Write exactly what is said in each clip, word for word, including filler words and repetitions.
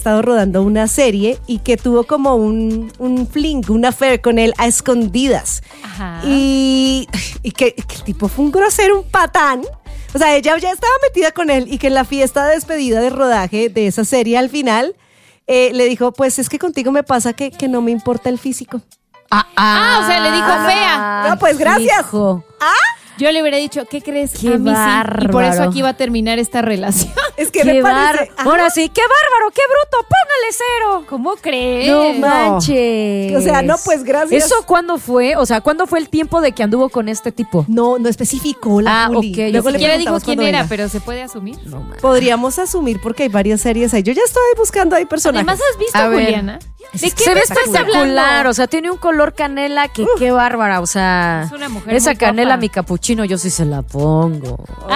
estado rodando una serie y que tuvo como un, un fling, un affair con él a escondidas. Ajá. Y, y que, que el tipo fue un grosero, un patán. O sea, ella ya estaba metida con él y que en la fiesta de despedida de rodaje de esa serie al final eh, le dijo, pues es que contigo me pasa que, que no me importa el físico. Ah, ah, ah, o sea, le dijo fea. No, pues gracias. Hijo. ¿Ah? Yo le hubiera dicho, ¿qué crees? Qué a mí bárbaro. sí. Y por eso aquí va a terminar esta relación. Es que qué me parece... bar- Ahora sí, qué bárbaro, qué bruto, póngale cero. ¿Cómo crees? No manches. O sea, no, pues gracias. ¿Eso cuándo fue? O sea, ¿cuándo fue el tiempo de que anduvo con este tipo? No, no especificó la Ah, Juli. ok. Luego Ni siquiera dijo preguntamos quién cuando era, venga. pero ¿se puede asumir? No manches. Podríamos asumir porque hay varias series ahí. Yo ya estoy buscando ahí personajes. Además, ¿has visto A a ver. Juliana? ¿De qué Se me ve estás espectacular, hablando? o sea, tiene un color canela que qué bárbara, o sea, Es una mujer esa muy canela guapa. mi capuchino yo sí se la pongo.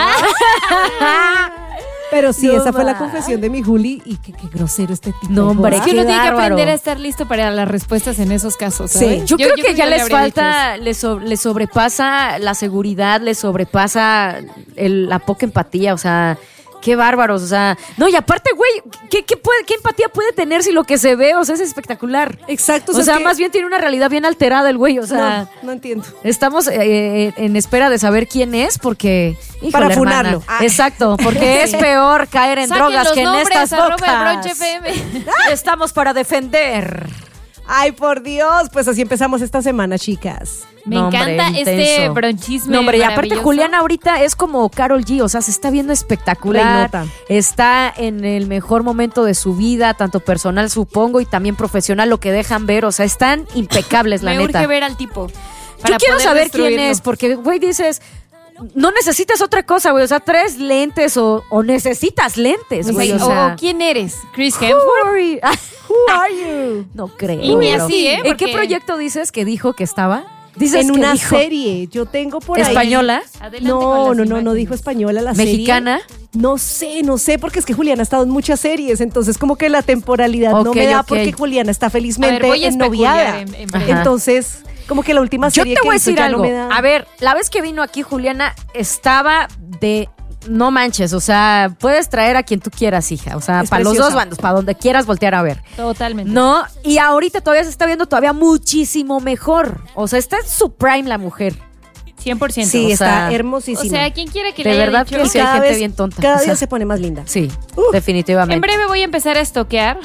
Pero sí, No esa fue la va. confesión de mi Juli y qué, qué grosero este tipo. No, hombre, Es que qué uno tiene que bárbaro. aprender a estar listo para las respuestas en esos casos, Sí. ¿sabes? Yo, creo que ya le les habría dicho falta, les, so- les sobrepasa la seguridad, les sobrepasa el- la poca empatía, o sea, qué bárbaros, o sea, no, y aparte, güey, ¿qué, qué, puede, ¿qué empatía puede tener si lo que se ve, o sea, es espectacular? Exacto. O sea, es que- más bien tiene una realidad bien alterada el güey, o sea, No, no entiendo. estamos eh, en espera de saber quién es porque, híjole, Para hermana. funarlo. Ah. Exacto, porque es peor caer en Saquen drogas los que en nombres, estas arroba bocas. el Brunch F M. Estamos para defender. Ay, por Dios. Pues así empezamos esta semana, chicas. Me No, hombre, encanta este intenso. bronchisme. No, hombre, y aparte maravilloso. Juliana ahorita es como Karol G, o sea, se está viendo espectacular. Reinota. Está en el mejor momento de su vida, tanto personal, supongo, y también profesional, lo que dejan ver, o sea, están impecables, la Me neta. urge ver al tipo. Yo para quiero poder saber quién destruirlo. es, porque, güey, dices, no necesitas otra cosa, güey, o sea, traes lentes o, o necesitas lentes, O, güey, sea, o sea. o ¿quién eres? ¿Chris Who Hemsworth? are you? Who are you? No creo. Y ni pero- así, ¿eh? ¿En qué Porque- proyecto dices que dijo que estaba? Dices En que una dijo serie. Yo tengo por ahí. española, Adelante con No, las no, no, no imágenes. dijo española la serie. mexicana. No sé, no sé, porque es que Juliana ha estado en muchas series, entonces como que la temporalidad no Ok, me da ok. porque Juliana está felizmente A ver, voy a ennoviada. especular en- en breve. Ajá. Entonces, como que la última Yo serie te que voy a hizo decir ya algo. no me da. A ver, la vez que vino aquí Juliana estaba de no manches, o sea, puedes traer a quien tú quieras, hija. O sea, Es para los preciosa. dos bandos, para donde quieras voltear a ver. Totalmente. No, y ahorita todavía se está viendo todavía muchísimo mejor. O sea, está en su prime la mujer. cien por ciento. Sí, o está sea, O hermosísima. sea, quien quiera que De le haya verdad dicho. que sí hay cada gente vez- bien tonta. Cada O día sea, se pone más linda. Sí, Uf. definitivamente. En breve voy a empezar a estoquear.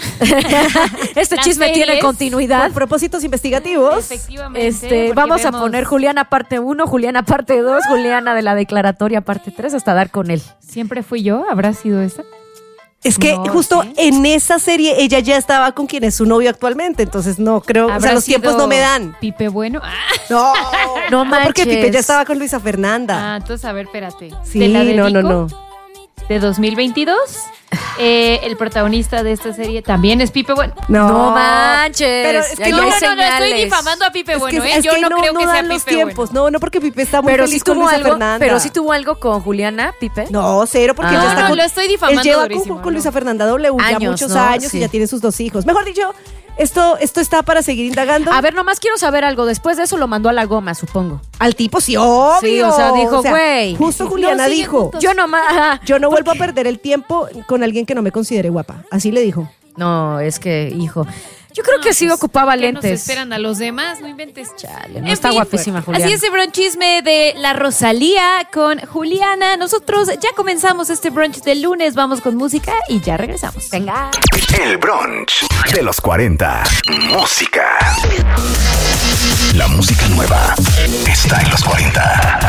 este las chisme tiene series. continuidad. Por propósitos investigativos. Efectivamente. Este, porque vamos a vemos- poner Juliana parte uno, Juliana parte dos, Juliana de la declaratoria parte tres, hasta dar con él. ¿Siempre fui yo? ¿Habrá sido esa? Es que No, justo ¿sí? en esa serie ella ya estaba con quien es su novio actualmente, entonces no creo, o sea, ¿Habrá los tiempos sido no me dan. Pipe Bueno. Ah, No, No porque manches. Pipe ya estaba con Luisa Fernanda. ah, entonces, a ver, espérate. sí, ¿Te la no, no, dedico? no. De dos mil veintidós. Eh, el protagonista de esta serie también es Pipe Bueno. No, No manches. Pero es que Ahí No, hay no, no, no, estoy señales. difamando a Pipe Es Bueno, que, ¿eh? es Yo que no, creo que sea dan los Pipe tiempos. Bueno. No, no, porque Pipe está muy Pero feliz sí con tuvo Luisa algo, Fernanda. pero sí tuvo algo con Juliana, Pipe. No, cero, porque Ah. ella No, está no, con, lo estoy difamando él lleva durísimo, con, con no. Luisa Fernanda W ya Años, muchos ¿no? años Sí. y ya tiene sus dos hijos. Mejor dicho, esto, esto está para seguir indagando. A ver, nomás quiero saber algo. Después de eso lo mandó a la goma, supongo. Al tipo sí, obvio. Sí, o sea, dijo, güey. Justo No, Juliana siguen dijo, juntos. Yo nomás. ajá. yo no vuelvo a perder el tiempo con alguien que no me considere guapa. Así le dijo. No, es que, hijo. Yo creo que sí ocupaba ¿Qué nos lentes. esperan a los demás? No inventes. Chale, no En está fin, guapísima Juliana. Así es el bronchisme de la Rosalía con Juliana. Nosotros ya comenzamos este brunch del lunes. Vamos con música y ya regresamos. Venga. El brunch de los cuarenta. Música. La música nueva está en los cuarenta.